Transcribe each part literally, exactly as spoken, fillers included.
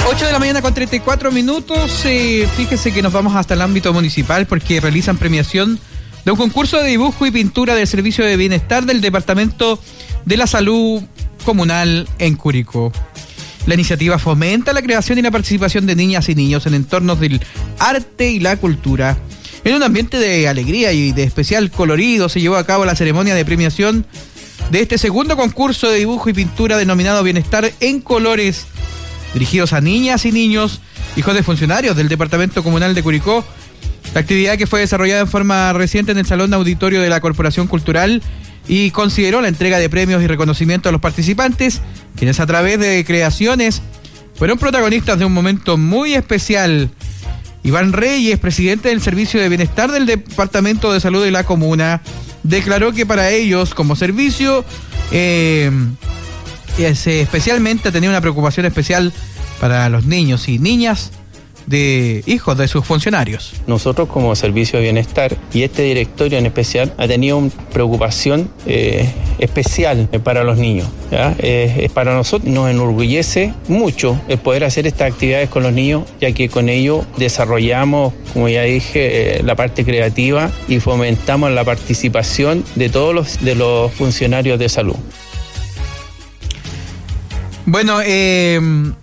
ocho de la mañana con treinta y cuatro minutos. Eh, fíjese que nos vamos hasta el ámbito municipal porque realizan premiación de un concurso de dibujo y pintura del Servicio de Bienestar del Departamento de la Salud Comunal en Curicó. La iniciativa fomenta la creación y la participación de niñas y niños en entornos del arte y la cultura. En un ambiente de alegría y de especial colorido se llevó a cabo la ceremonia de premiación de este segundo concurso de dibujo y pintura denominado Bienestar en Colores, dirigidos a niñas y niños, hijos de funcionarios del Departamento Comunal de Curicó. La actividad, que fue desarrollada en forma reciente en el Salón de Auditorio de la Corporación Cultural, y consideró la entrega de premios y reconocimiento a los participantes, quienes a través de creaciones fueron protagonistas de un momento muy especial. Iván Reyes, presidente del Servicio de Bienestar del Departamento de Salud de la Comuna, declaró que para ellos, como servicio, eh, es, especialmente tenía una preocupación especial para los niños y niñas de hijos de sus funcionarios. Nosotros como Servicio de Bienestar y este directorio en especial ha tenido una preocupación eh, especial para los niños, ¿ya? Eh, para nosotros nos enorgullece mucho el poder hacer estas actividades con los niños, ya que con ello desarrollamos, como ya dije, eh, la parte creativa y fomentamos la participación de todos los, de los funcionarios de salud. Bueno, eh...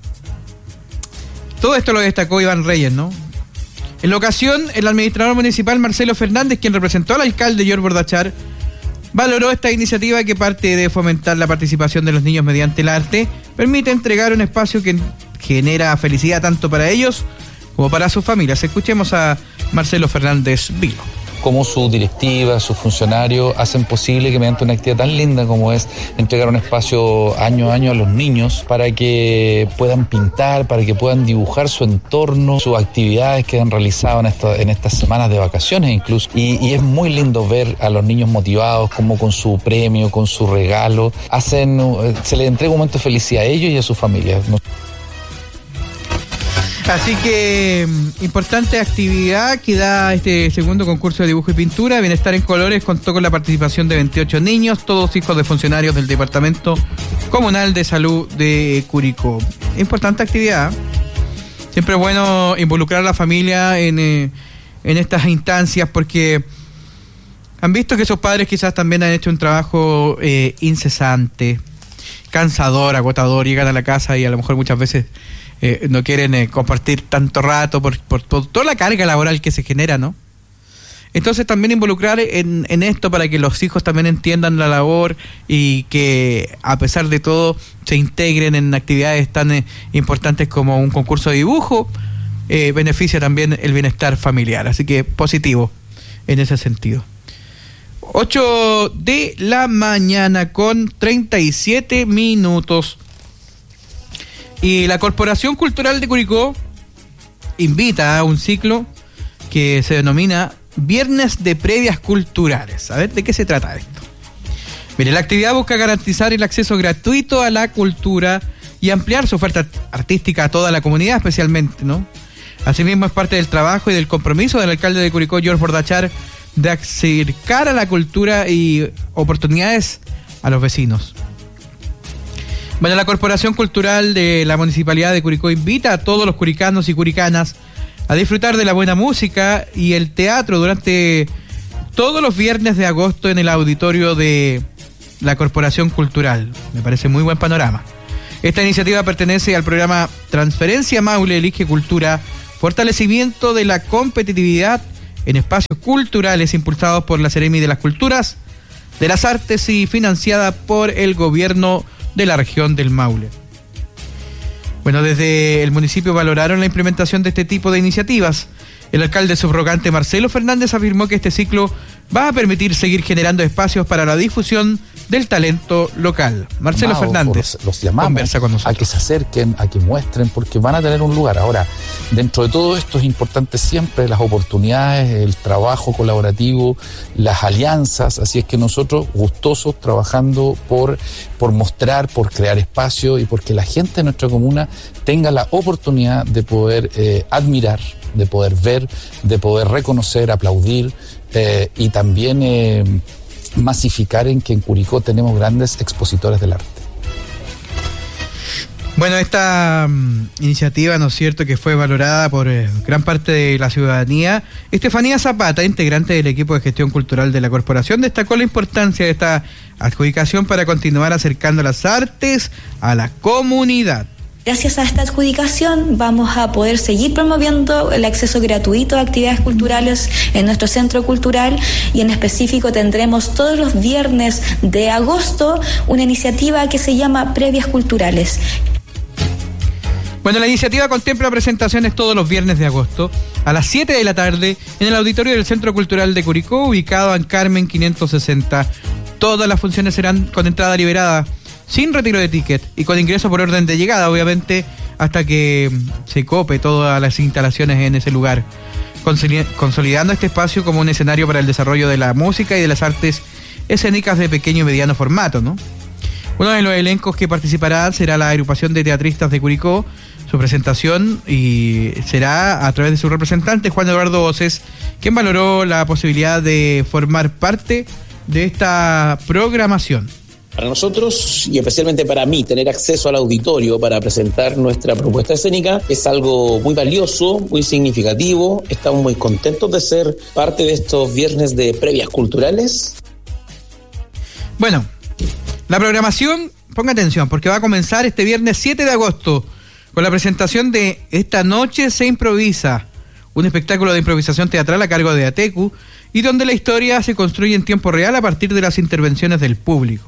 todo esto lo destacó Iván Reyes, ¿no? En la ocasión, el administrador municipal Marcelo Fernández, quien representó al alcalde George Bordachar, valoró esta iniciativa que, parte de fomentar la participación de los niños mediante el arte, permite entregar un espacio que genera felicidad tanto para ellos como para sus familias. Escuchemos a Marcelo Fernández Vilo. Cómo su directiva, sus funcionarios hacen posible que mediante una actividad tan linda como es entregar un espacio año a año a los niños para que puedan pintar, para que puedan dibujar su entorno, sus actividades que han realizado en, esta, en estas semanas de vacaciones incluso. Y, y es muy lindo ver a los niños motivados, como con su premio, con su regalo, hacen, se les entrega un momento de felicidad a ellos y a sus familias. Así que importante actividad que da este segundo concurso de dibujo y pintura. Bienestar en Colores contó con la participación de veintiocho niños, todos hijos de funcionarios del Departamento Comunal de Salud de Curicó. Importante actividad. Siempre es bueno involucrar a la familia en, eh, en estas instancias, porque han visto que sus padres quizás también han hecho un trabajo eh, incesante, cansador, agotador. Llegan a la casa y a lo mejor muchas veces Eh, no quieren eh, compartir tanto rato por, por, por toda la carga laboral que se genera, ¿no? Entonces también involucrar en, en esto para que los hijos también entiendan la labor y que a pesar de todo se integren en actividades tan eh, importantes como un concurso de dibujo, eh, beneficia también el bienestar familiar. Así que positivo en ese sentido. ocho de la mañana con treinta y siete minutos. Y la Corporación Cultural de Curicó invita a un ciclo que se denomina Viernes de Previas Culturales. A ver, ¿de qué se trata esto? Mire, la actividad busca garantizar el acceso gratuito a la cultura y ampliar su oferta artística a toda la comunidad, especialmente, ¿no? Asimismo, es parte del trabajo y del compromiso del alcalde de Curicó, George Bordachar, de acercar a la cultura y oportunidades a los vecinos. Bueno, la Corporación Cultural de la Municipalidad de Curicó invita a todos los curicanos y curicanas a disfrutar de la buena música y el teatro durante todos los viernes de agosto en el auditorio de la Corporación Cultural. Me parece muy buen panorama. Esta iniciativa pertenece al programa Transferencia Maule Elige Cultura, fortalecimiento de la competitividad en espacios culturales impulsados por la Seremi de las Culturas, de las Artes y financiada por el gobierno de la región del Maule. Bueno, desde el municipio valoraron la implementación de este tipo de iniciativas. El alcalde subrogante Marcelo Fernández afirmó que este ciclo va a permitir seguir generando espacios para la difusión del talento local. Marcelo Fernández los, los llamamos conversa con nosotros. A que se acerquen, a que muestren, porque van a tener un lugar. Ahora, dentro de todo esto es importante siempre las oportunidades, el trabajo colaborativo, las alianzas, así es que nosotros gustosos trabajando por, por mostrar, por crear espacio y porque la gente de nuestra comuna tenga la oportunidad de poder eh, admirar, de poder ver, de poder reconocer, aplaudir eh, y también eh, masificar en que en Curicó tenemos grandes expositores del arte. Bueno, esta um, iniciativa, ¿no es cierto?, que fue valorada por eh, gran parte de la ciudadanía. Estefanía Zapata, integrante del equipo de gestión cultural de la corporación, destacó la importancia de esta adjudicación para continuar acercando las artes a la comunidad. Gracias a esta adjudicación vamos a poder seguir promoviendo el acceso gratuito a actividades culturales en nuestro centro cultural y en específico tendremos todos los viernes de agosto una iniciativa que se llama Previas Culturales. Bueno, la iniciativa contempla presentaciones todos los viernes de agosto a las siete de la tarde en el auditorio del Centro Cultural de Curicó, ubicado en Carmen quinientos sesenta. Todas las funciones serán con entrada liberada, sin retiro de ticket y con ingreso por orden de llegada, obviamente, hasta que se cope todas las instalaciones en ese lugar, consolidando este espacio como un escenario para el desarrollo de la música y de las artes escénicas de pequeño y mediano formato, ¿no? Uno de los elencos que participará será la agrupación de teatristas de Curicó. Su presentación y será a través de su representante Juan Eduardo Voces, quien valoró la posibilidad de formar parte de esta programación. Para nosotros, y especialmente para mí, tener acceso al auditorio para presentar nuestra propuesta escénica es algo muy valioso, muy significativo. Estamos muy contentos de ser parte de estos viernes de previas culturales. Bueno, la programación, ponga atención, porque va a comenzar este viernes siete de agosto con la presentación de Esta Noche se Improvisa, un espectáculo de improvisación teatral a cargo de ATECU y donde la historia se construye en tiempo real a partir de las intervenciones del público.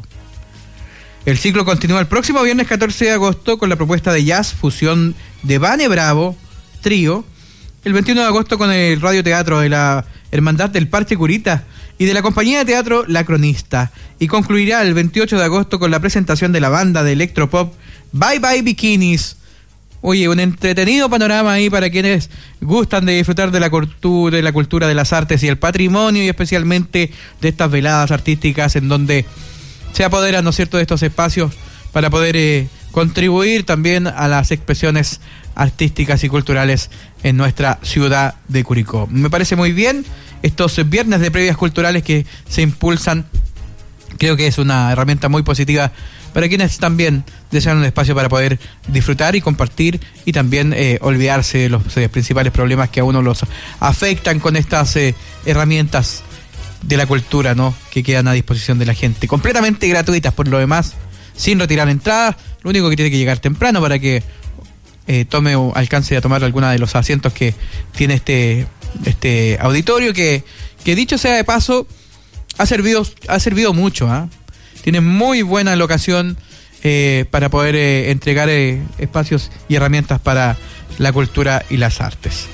El ciclo continúa el próximo viernes catorce de agosto con la propuesta de jazz fusión de Vane Bravo, trío, el veintiuno de agosto con el radioteatro de la Hermandad del Parche Curita y de la compañía de teatro La Cronista, y concluirá el veintiocho de agosto con la presentación de la banda de electropop Bye Bye Bikinis. Oye, un entretenido panorama ahí para quienes gustan de disfrutar de la cultura, de la cultura de las artes y el patrimonio, y especialmente de estas veladas artísticas en donde se apoderan, ¿no es cierto?, de estos espacios para poder eh, contribuir también a las expresiones artísticas y culturales en nuestra ciudad de Curicó. Me parece muy bien estos viernes de previas culturales que se impulsan. Creo que es una herramienta muy positiva para quienes también desean un espacio para poder disfrutar y compartir y también eh, olvidarse de los eh, principales problemas que a uno los afectan con estas eh, herramientas de la cultura, ¿no?, que quedan a disposición de la gente, completamente gratuitas por lo demás, sin retirar entradas. Lo único que tiene que llegar temprano para que eh, tome o alcance a tomar alguna de los asientos que tiene este este auditorio, que, que dicho sea de paso, ha servido, ha servido mucho, ¿eh? Tiene muy buena locación eh, para poder eh, entregar eh, espacios y herramientas para la cultura y las artes.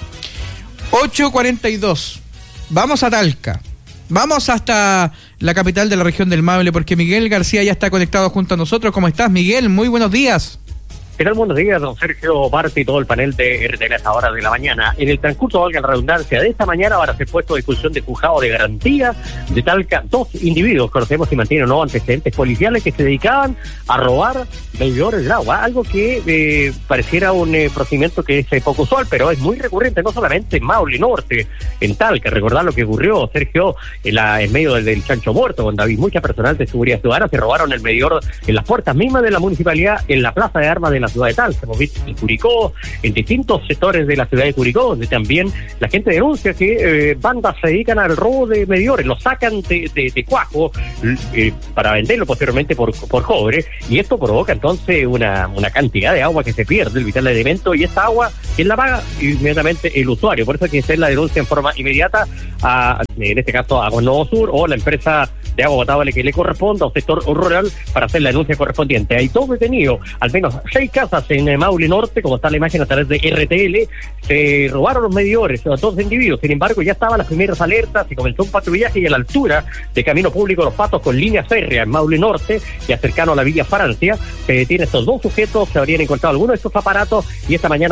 ocho cuarenta y dos. Vamos a Talca. Vamos hasta la capital de la región del Maule, porque Miguel García ya está conectado junto a nosotros. ¿Cómo estás, Miguel? Muy buenos días. ¿Qué tal? Buenos días, don Sergio Barti y todo el panel de R T L a esta hora de la mañana. En el transcurso, valga la redundancia, de esta mañana van a ser puestos a discusión de juzgado de garantía de Talca dos individuos, conocemos y mantienen no antecedentes policiales, que se dedicaban a robar bebedores de agua, algo que eh, pareciera un eh, procedimiento que es eh, poco usual, pero es muy recurrente, no solamente en Maule Norte, en Talca. Recordar lo que ocurrió, Sergio, en, la, en medio del, del Chancho Muerto, donde había mucha personal de seguridad ciudadana, se robaron el medidor en las puertas mismas de la municipalidad, en la plaza de armas de la ciudad de Talca. Hemos visto en Curicó, en distintos sectores de la ciudad de Curicó, donde también la gente denuncia que eh, bandas se dedican al robo de medidores, los sacan de, de, de cuajo eh, para venderlo posteriormente por, por cobre, y esto provoca entonces una, una cantidad de agua que se pierde, el vital elemento, y esta agua, ¿quién la paga? Inmediatamente el usuario. Por eso hay que hacer la denuncia en forma inmediata a, en este caso, a Agua Nuevo Sur o la empresa de agua potable que le corresponda o sector rural para hacer la denuncia correspondiente. Hay todo detenido, al menos seis casas en Maule Norte, como está la imagen a través de R T L, se robaron los medidores, los dos individuos. Sin embargo, ya estaban las primeras alertas y comenzó un patrullaje, y a la altura de Camino Público Los Patos con línea férrea en Maule Norte, ya cercano a la Villa Francia, se detienen estos dos sujetos. Se habrían encontrado algunos de estos aparatos y esta mañana van a ser puestos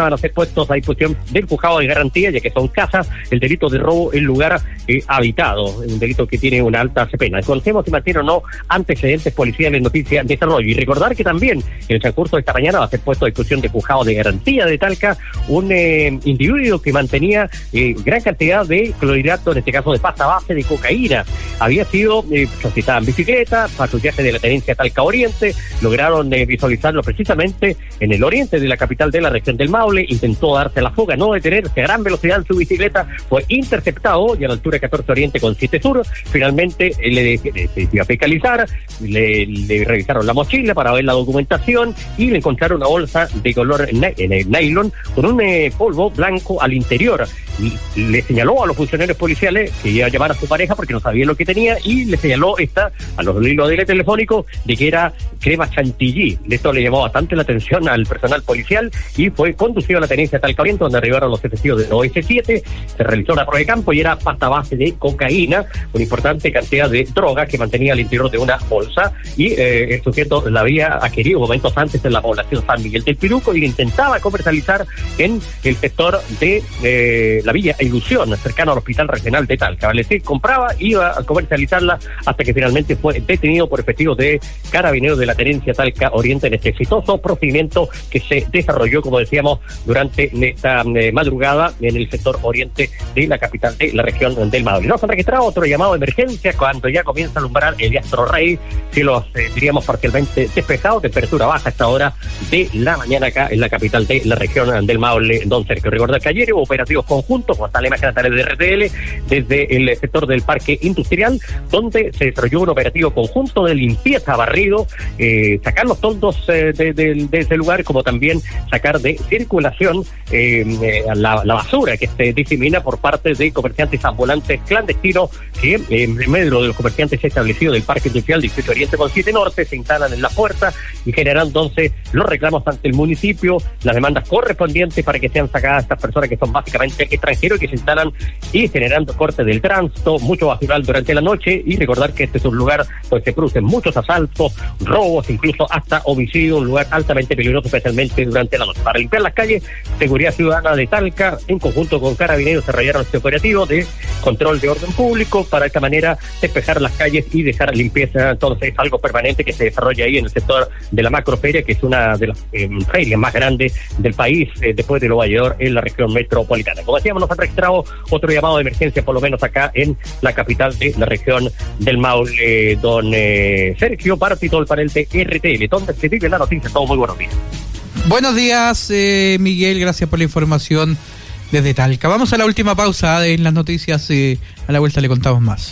puestos a disposición del juzgado de garantía, ya que son casas, el delito de robo en lugar eh, habitado, un delito que tiene una alta pena. Conocemos si mantiene o no antecedentes policiales en noticias de desarrollo. Y recordar que también en el transcurso de esta mañana va a ser puesto a discusión de juzgado de garantía de Talca un eh, individuo que mantenía eh, gran cantidad de clorhidrato, en este caso de pasta base de cocaína. Había sido eh, transitada en bicicleta, patrullaje de la tenencia Talca Oriente, lograron eh, visualizarlo precisamente en el oriente de la capital de la región del Maule, intentó darse la fuga, no detenerse a gran velocidad en su bicicleta, fue interceptado y a la altura de catorce Oriente con siete Sur, finalmente eh, le, le, le iba a fiscalizar, le, le revisaron la mochila para ver la documentación y le encontraron una bolsa de color nylon con un eh, polvo blanco al interior. Y le señaló a los funcionarios policiales que iba a llamar a su pareja porque no sabía lo que tenía, y le señaló esta a los hilos del telefónico de que era crema chantilly. Esto le llamó bastante la atención al personal policial y fue conducido a la tenencia Talca Oriente, donde arribaron los efectivos de O S siete, se realizó una prueba de campo y era pasta base de cocaína, una importante cantidad de drogas que mantenía al interior de una bolsa, y eh, el sujeto la había adquirido momentos antes en la población San Miguel del Piruco y intentaba comercializar en el sector de eh, la Villa Ilusión, cercano al Hospital Regional de Talca. Vale decir, compraba, iba a comercializarla hasta que finalmente fue detenido por efectivos de Carabineros de la Tenencia Talca Oriente en este exitoso procedimiento que se desarrolló, como decíamos, durante esta eh, madrugada en el sector oriente de la capital de la región del Maule. Nos han registrado otro llamado de emergencia cuando ya comienza a alumbrar el Astro Rey, cielos eh, diríamos parcialmente despejados, temperatura baja a esta hora de la mañana acá en la capital de la región del Maule, don Sergio. Recordar que ayer hubo operativos conjuntos, como está la imagen a través de R T L, desde el sector del Parque Industrial, donde se desarrolló un operativo conjunto de limpieza, barrido, eh, sacar los toldos eh, de, de, de ese lugar, como también sacar de circulación eh, eh, la, la basura que se disemina por parte de comerciantes ambulantes clandestinos que eh, en medio de los comerciantes establecidos del Parque Industrial Distrito Oriente con siete Norte se instalan en la puerta y generan entonces los reclamos ante el municipio, las demandas correspondientes para que sean sacadas estas personas que son básicamente extranjeros y que se instalan y generando corte del tránsito, mucho basural durante la noche. Y recordar que este es un lugar donde se producen muchos asaltos, robos, incluso hasta homicidios, un lugar altamente peligroso, especialmente durante la noche. Para limpiar las calles, Seguridad Ciudadana de Talca, en conjunto con Carabineros, desarrollaron este operativo de control de orden público para de esta manera despejar las calles y dejar limpieza. Entonces, algo permanente que se desarrolla ahí en el sector de la macroferia, que es una de las eh, ferias más grandes del país, eh, después de Lo Valledor, en la región metropolitana. Como decíamos, nos han registrado otro llamado de emergencia, por lo menos acá en la capital de la región del Maule. Don eh, Sergio Parti, todo el panel de R T L, donde se vive la noticia. Todos muy buenos días. Buenos días, eh, Miguel, gracias por la información desde Talca. Vamos a la última pausa en las noticias, eh, a la vuelta le contamos más.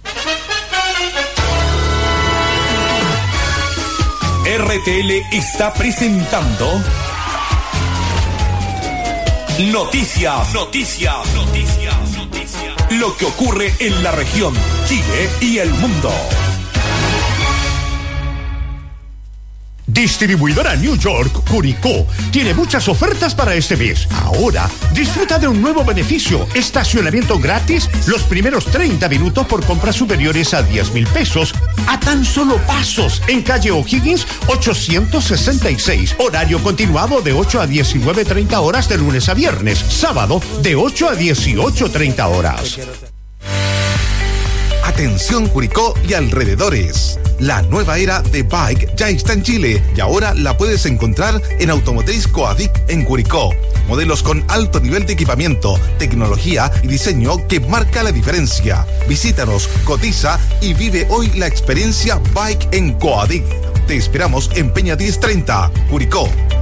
R T L está presentando Noticias, Noticias, Noticias, Noticias. Lo que ocurre en la región, Chile y el mundo. Distribuidora New York Curicó tiene muchas ofertas para este mes. Ahora, disfruta de un nuevo beneficio: estacionamiento gratis los primeros treinta minutos por compras superiores a diez mil pesos, a tan solo pasos, en calle O'Higgins ochocientos sesenta y seis. Horario continuado de ocho a diecinueve treinta horas de lunes a viernes. Sábado de ocho a dieciocho treinta horas. Atención Curicó y alrededores. La nueva era de Bike ya está en Chile y ahora la puedes encontrar en Automotriz Coadic en Curicó. Modelos con alto nivel de equipamiento, tecnología y diseño que marca la diferencia. Visítanos, cotiza y vive hoy la experiencia Bike en Coadic. Te esperamos en Peña diez treinta, Curicó.